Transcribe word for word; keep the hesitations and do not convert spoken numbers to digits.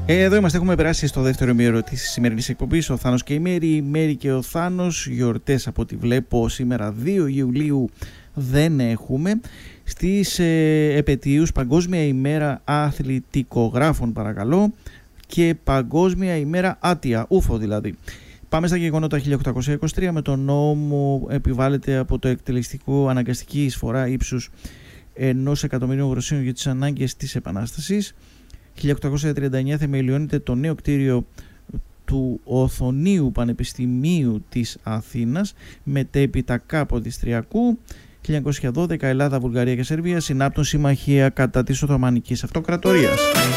Ε, εδώ είμαστε, έχουμε περάσει στο δεύτερο ημίωρο της σημερινής εκπομπής. Ο Θάνος και η Μέρη, η Μέρη και ο Θάνος. Γιορτές από ό,τι βλέπω σήμερα δύο Ιουλίου δεν έχουμε. Στις ε, επετείους Παγκόσμια ημέρα αθλητικογράφων παρακαλώ και Παγκόσμια ημέρα άτια, ούφο δηλαδή. Πάμε στα γεγονότα. χίλια οκτακόσια είκοσι τρία, με τον νόμο επιβάλλεται από το εκτελεστικό αναγκαστική εισφορά ύψους ενός εκατομμυρίου γροσίων για τις ανάγκες της Επανάστασης. χίλια οκτακόσια τριάντα εννιά θεμελιώνεται το νέο κτίριο του Οθωνίου Πανεπιστημίου της Αθήνας, μετέπειτα Καποδιστριακού. χίλια εννιακόσια δώδεκα Ελλάδα, Βουλγαρία και Σερβία συνάπτουν συμμαχία κατά της Οθωμανικής Αυτοκρατορίας.